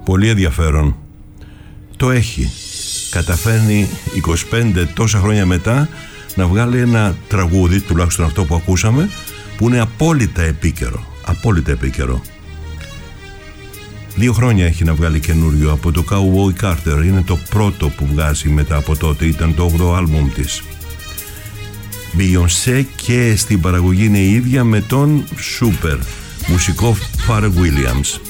πολύ ενδιαφέρον. Το έχει. Καταφέρνει 25 τόσα χρόνια μετά να βγάλει ένα τραγούδι, τουλάχιστον αυτό που ακούσαμε, που είναι απόλυτα επίκαιρο. Απόλυτα επίκαιρο. 2 χρόνια έχει να βγάλει καινούριο από το Cowboy Carter. Είναι το πρώτο που βγάζει μετά από τότε. Ήταν το 8ο άλμπουμ της. Beyoncé, και στην παραγωγή είναι η ίδια με τον Super μουσικό Pharrell Williams.